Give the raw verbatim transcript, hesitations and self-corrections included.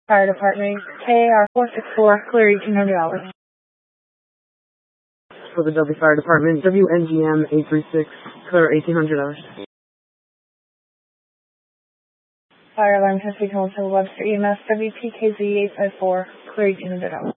Fire Department, K R four six four, clear eighteen hundred dollars. For the Dudley Fire Department, W N G M eight three six, clear eighteen hundred dollars. Fire alarm has become to Webster E M S, W P K Z eight five four, clear eighteen hundred dollars.